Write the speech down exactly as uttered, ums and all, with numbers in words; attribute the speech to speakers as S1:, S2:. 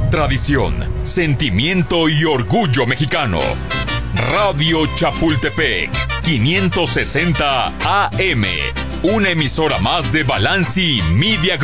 S1: Tradición, sentimiento y orgullo mexicano. Radio Chapultepec, quinientos sesenta A M. Una emisora más de Balanci Media Group.